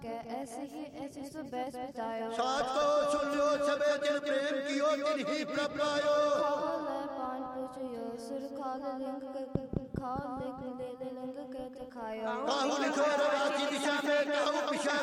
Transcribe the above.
कै ऐसे ही ऐसे सो बैस बितायो साथ को सुन लो सबे जिन प्रेम कियो तिन ही प्रभ पायो खाले पान पूछयो सुर खाले लिंग खाले लिंग के दिखायो काहू लिखो रवासी दिशा में काहू पिछा